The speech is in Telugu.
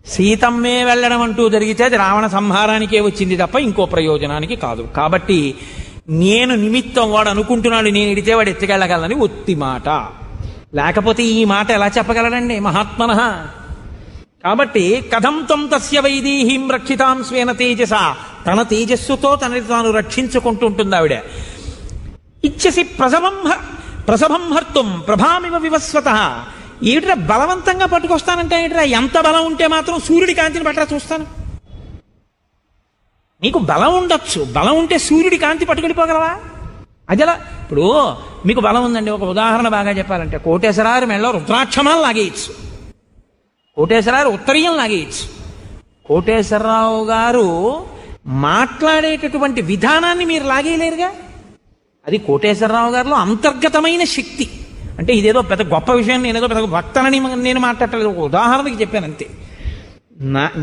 సీతమ్మే వెళ్ళడం అంటూ జరిగితే అది రావణ సంహారానికే వచ్చింది తప్ప ఇంకో ప్రయోజనానికి కాదు. కాబట్టి నేను నిమిత్తం, వాడు అనుకుంటున్నాడు నేను ఎడితే వాడు ఎత్తుకెళ్ళగలని ఒత్తి మాట. లేకపోతే ఈ మాట ఎలా చెప్పగలడండి మహాత్మనః? కాబట్టి కథం త్వం తస్య వైదేహీం రక్షితాం స్వేన తేజస, తన తేజస్సుతో తనని తాను రక్షించుకుంటుంటుంది ఆవిడ. ఇచ్చసి ప్రసభం హర్తుం ప్రభామివ వివస్వత, ఏమిట్రా బలవంతంగా పట్టుకొస్తానంటే ఏమిట్రా? ఎంత బలం ఉంటే మాత్రం సూర్యుడి కాంతిని పట్టరా చూస్తాను. నీకు బలం ఉండొచ్చు, బలం ఉంటే సూర్యుడి కాంతి పట్టుకెళ్ళిపోగలవా? అదిలా. ఇప్పుడు మీకు బలం ఉందండి, ఒక ఉదాహరణ బాగా చెప్పాలంటే కోటేశ్వరారు మెళ్ళలో రుద్రాక్షమాలు లాగేయచ్చు, కోటేశ్వరరావు ఉత్తరీయం లాగేయచ్చు. కోటేశ్వరరావు గారు మాట్లాడేటటువంటి విధానాన్ని మీరు లాగేయలేరుగా. అది కోటేశ్వరరావు గారిలో అంతర్గతమైన శక్తి. అంటే ఇదేదో పెద్ద గొప్ప విషయం, నేనేదో పెద్ద భక్తనని నేను మాట్లాడలేదు, ఒక ఉదాహరణకి చెప్పాను అంతే.